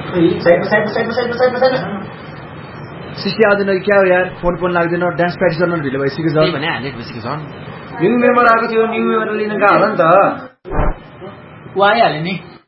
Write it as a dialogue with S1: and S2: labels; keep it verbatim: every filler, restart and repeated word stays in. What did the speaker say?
S1: sixty आउँदैन क्या हो यार फोन फोन लाग्दैन डान्स प्र्याक्टिस गर्न ढिलो भइसक्यो झन्
S2: भने हालेको बसेको छन्
S3: न्यू मेम्बर आएको थियो न्यू मेम्बर लिन गयो होला नि त
S2: ऊ आइहाल्यो नि